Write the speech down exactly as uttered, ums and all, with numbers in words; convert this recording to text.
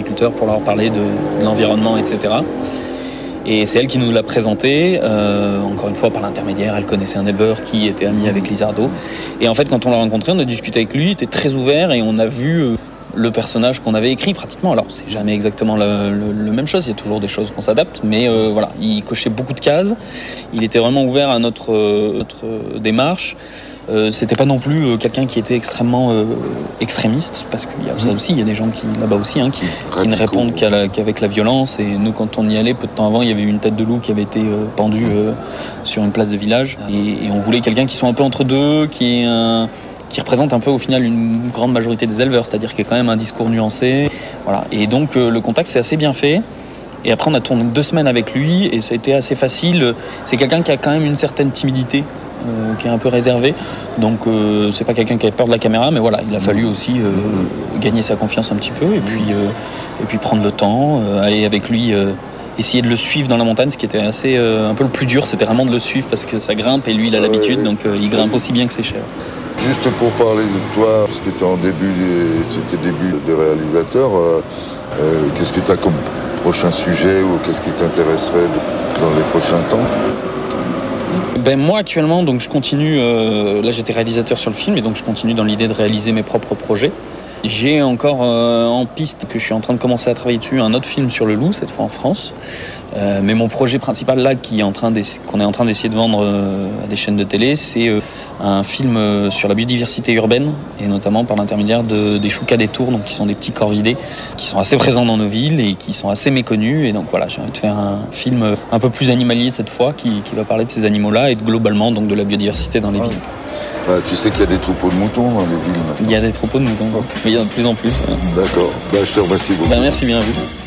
agriculteurs pour leur parler de, de l'environnement, et cetera. Et c'est elle qui nous l'a présenté, euh, encore une fois par l'intermédiaire, elle connaissait un éleveur qui était ami avec Lizardo. Et en fait, quand on l'a rencontré, on a discuté avec lui, il était très ouvert et on a vu euh, le personnage qu'on avait écrit pratiquement. Alors, c'est jamais exactement la, le, le même chose, il y a toujours des choses qu'on s'adapte, mais euh, voilà, il cochait beaucoup de cases, il était vraiment ouvert à notre, euh, notre démarche. Euh, c'était pas non plus euh, quelqu'un qui était extrêmement euh, extrémiste, parce qu'il y a ça aussi, il y a des gens qui là-bas aussi hein, qui, qui ne répondent qu'à la, qu'avec la violence. Et nous, quand on y allait, peu de temps avant, il y avait une tête de loup qui avait été euh, pendue euh, sur une place de village, et, et on voulait quelqu'un qui soit un peu entre deux, qui est un qui représente un peu au final une grande majorité des éleveurs, c'est-à-dire qu'il y a quand même un discours nuancé, voilà. Et donc euh, le contact s'est assez bien fait. Et après, on a tourné deux semaines avec lui et ça a été assez facile. C'est quelqu'un qui a quand même une certaine timidité, euh, qui est un peu réservé. Donc, euh, c'est pas quelqu'un qui a peur de la caméra, mais voilà, il a fallu aussi euh, gagner sa confiance un petit peu et puis, euh, et puis prendre le temps, euh, aller avec lui, euh, essayer de le suivre dans la montagne, ce qui était assez, euh, un peu le plus dur, c'était vraiment de le suivre parce que ça grimpe et lui, il a l'habitude, donc euh, il grimpe aussi bien que ses chèvres. Juste pour parler de toi, parce que tu es en début, c'était début de réalisateur, euh, euh, qu'est-ce que tu as comme prochain sujet ou qu'est-ce qui t'intéresserait dans les prochains temps? Ben moi actuellement, donc je continue, euh, là j'étais réalisateur sur le film et donc je continue dans l'idée de réaliser mes propres projets. J'ai encore euh, en piste que je suis en train de commencer à travailler dessus un autre film sur le loup, cette fois en France. Euh, mais mon projet principal là, qui est en train qu'on est en train d'essayer de vendre euh, à des chaînes de télé, c'est euh, un film euh, sur la biodiversité urbaine et notamment par l'intermédiaire de, des choucas des tours, donc qui sont des petits corvidés qui sont assez présents dans nos villes et qui sont assez méconnus. Et donc voilà, j'ai envie de faire un film un peu plus animalier cette fois, qui, qui va parler de ces animaux-là et de, globalement donc de la biodiversité dans les ah. villes. Bah, tu sais qu'il y a des troupeaux de moutons dans les villes maintenant. Il y a des troupeaux de moutons, mais il y en a de plus en plus. D'accord. Bah, je te remercie beaucoup. Bah, merci bien à vous.